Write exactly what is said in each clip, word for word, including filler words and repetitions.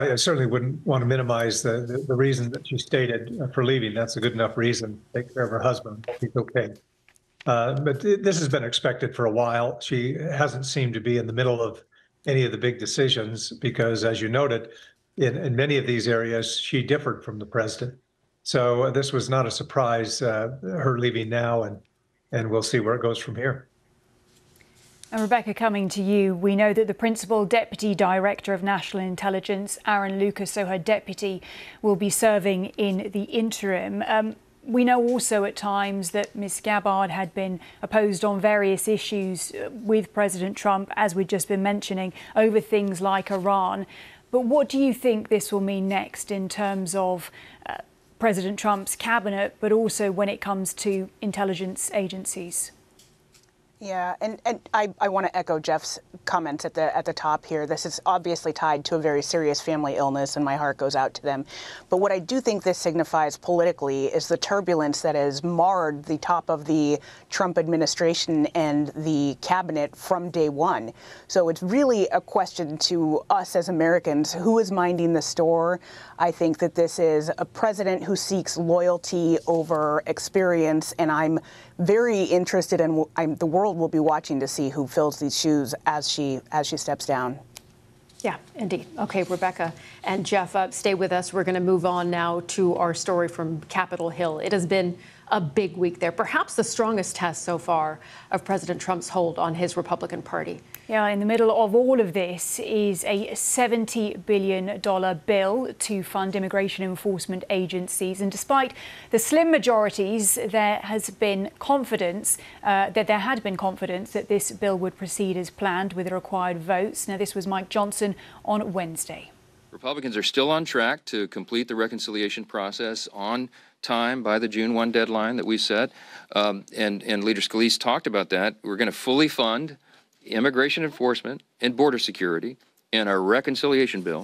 I certainly wouldn't want to minimize the, the, the reason that she stated for leaving. That's a good enough reason. Take care of her husband. He's okay. Uh, but th this has been expected for a while. She hasn't seemed to be in the middle of any of the big decisions because, as you noted, in, in many of these areas, she differed from the president. So uh, this was not a surprise, uh, her leaving now, and, and we'll see where it goes from here. And Rebecca, coming to you, we know that the Principal Deputy Director of National Intelligence, Aaron Lucas, so her deputy, will be serving in the interim. Um, we know also at times that Miz Gabbard had been opposed on various issues with President Trump, as we've just been mentioning, over things like Iran. But what do you think this will mean next in terms of uh, President Trump's cabinet, but also when it comes to intelligence agencies? Yeah, and, and I, I want to echo Jeff's comments at the at the top here. This is obviously tied to a very serious family illness, and my heart goes out to them. But what I do think this signifies politically is the turbulence that has marred the top of the Trump administration and the cabinet from day one. So it's really a question to us as Americans, who is minding the store? I think that this is a president who seeks loyalty over experience, and I'm very interested in I'm, the world will be watching to see who fills these shoes as she as she steps down. Yeah, indeed. Okay, Rebecca and Jeff, uh, stay with us. We're going to move on now to our story from Capitol Hill. It has been a big week there, perhaps the strongest test so far of President Trump's hold on his Republican Party. Yeah, in the middle of all of this is a seventy billion dollars bill to fund immigration enforcement agencies. And despite the slim majorities, there has been confidence uh, that there had been confidence that this bill would proceed as planned with the required votes. Now, this was Mike Johnson on Wednesday. Republicans are still on track to complete the reconciliation process on time by the June first deadline that we set. Um, and, and Leader Scalise talked about that. We're going to fully fund immigration enforcement and border security in our reconciliation bill.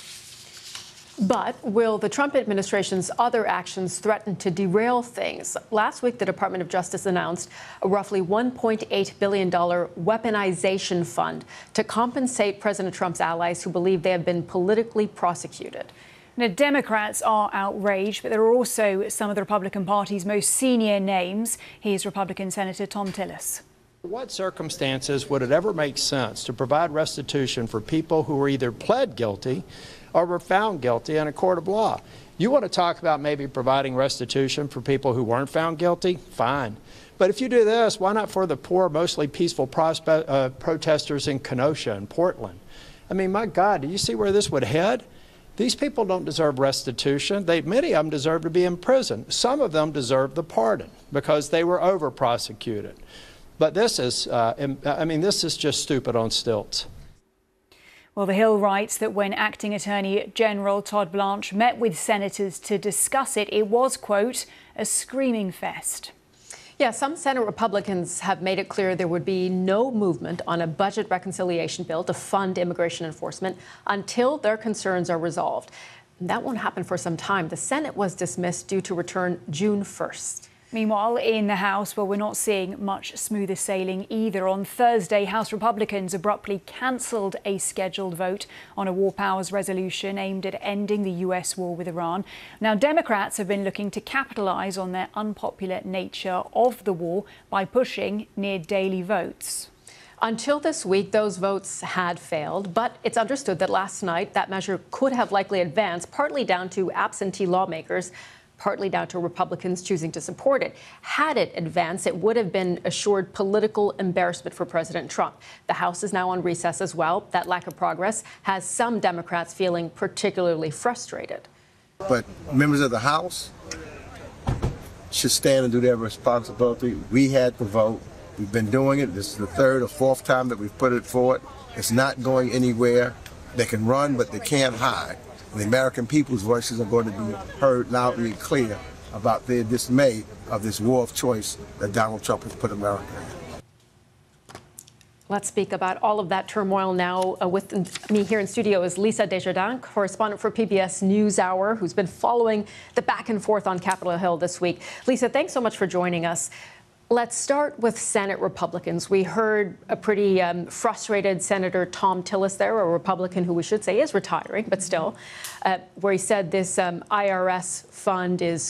But will the Trump administration's other actions threaten to derail things? Last week, the Department of Justice announced a roughly one point eight billion dollars weaponization fund to compensate President Trump's allies who believe they have been politically prosecuted. Now, Democrats are outraged, but there are also some of the Republican Party's most senior names. Here's Republican Senator Thom Tillis. What circumstances would it ever make sense to provide restitution for people who were either pled guilty or were found guilty in a court of law? You want to talk about maybe providing restitution for people who weren't found guilty? Fine. But if you do this, why not for the poor, mostly peaceful prospe- uh, protesters in Kenosha and Portland? I mean, my God, do you see where this would head? These people don't deserve restitution. They, many of them deserve to be in prison. Some of them deserve the pardon because they were over-prosecuted. But this is, uh, I mean, this is just stupid on stilts. Well, The Hill writes that when Acting Attorney General Todd Blanche met with senators to discuss it, it was, quote, a screaming fest. Yeah, some Senate Republicans have made it clear there would be no movement on a budget reconciliation bill to fund immigration enforcement until their concerns are resolved. That won't happen for some time. The Senate was dismissed due to return June first. Meanwhile, in the House, well, we're not seeing much smoother sailing either. On Thursday, House Republicans abruptly cancelled a scheduled vote on a war powers resolution aimed at ending the U S war with Iran. Now, Democrats have been looking to capitalise on their unpopular nature of the war by pushing near-daily votes. Until this week, those votes had failed, but it's understood that last night that measure could have likely advanced, partly down to absentee lawmakers, partly down to Republicans choosing to support it. Had it advanced, it would have been assured political embarrassment for President Trump. The House is now on recess as well. That lack of progress has some Democrats feeling particularly frustrated. But members of the House should stand and do their responsibility. We had the vote. We've been doing it. This is the third or fourth time that we've put it forward. It's not going anywhere. They can run, but they can't hide. The American people's voices are going to be heard loudly and clear about their dismay of this war of choice that Donald Trump has put America in. Let's speak about all of that turmoil now. Uh, with me here in studio is Lisa Desjardins, correspondent for P B S NewsHour, who's been following the back and forth on Capitol Hill this week. Lisa, thanks so much for joining us. Let's start with Senate Republicans. We heard a pretty um, frustrated Senator Thom Tillis there, a Republican who we should say is retiring, but still, uh, where he said this um, I R S fund is